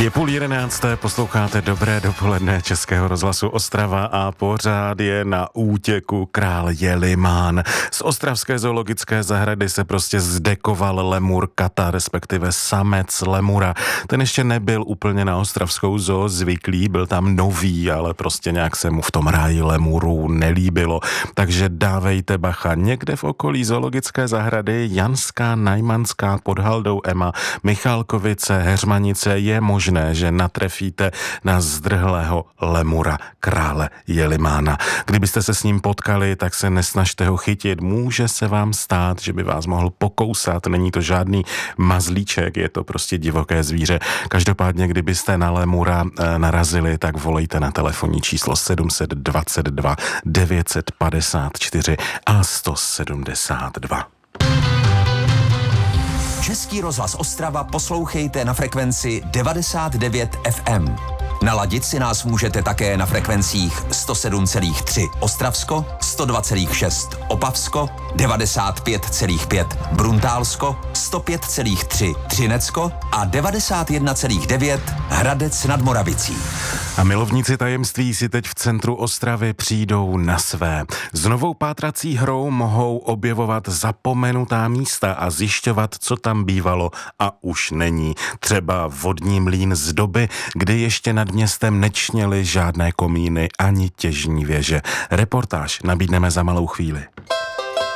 Je 10:30, posloucháte Dobré dopoledne Českého rozhlasu Ostrava a pořád je na útěku král Jelimán. Z ostravské zoologické zahrady se prostě zdekoval lemur kata, respektive samec lemura. Ten ještě nebyl úplně na ostravskou zoo zvyklý, byl tam nový, ale prostě nějak se mu v tom ráji lemurů nelíbilo. Takže dávejte bacha, někde v okolí zoologické zahrady Janská, Najmanská, pod Haldou Ema, Michalkovice, Heřmanice je možné, že natrefíte na zdrhlého lemura krále Jelimána. Kdybyste se s ním potkali, tak se nesnažte ho chytit. Může se vám stát, že by vás mohl pokousat. Není to žádný mazlíček, je to prostě divoké zvíře. Každopádně, kdybyste na lemura narazili, tak volejte na telefonní číslo 722 954 a 172. Český rozhlas Ostrava poslouchejte na frekvenci 99 FM. Naladit si nás můžete také na frekvencích 107,3 Ostravsko, 102,6 Opavsko, 95,5 Bruntálsko, 105,3 Třinecko a 91,9 Hradec nad Moravicí. A milovníci tajemství si teď v centru Ostravy přijdou na své. S novou pátrací hrou mohou objevovat zapomenutá místa a zjišťovat, co tam bývalo a už není. Třeba vodní mlýn z doby, kdy ještě nad městem nečněly žádné komíny ani těžní věže. Reportáž nabídneme za malou chvíli.